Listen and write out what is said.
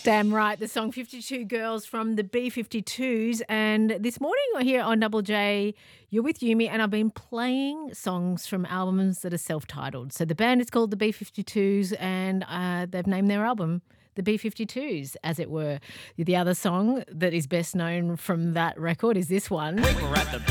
Damn right, the song 52 Girls from the B-52s. And this morning here on Double J, you're with Yumi, and I've been playing songs from albums that are self-titled. So the band is called the B-52s, and they've named their album the B-52s, as it were. The other song that is best known from that record is this one. We're at the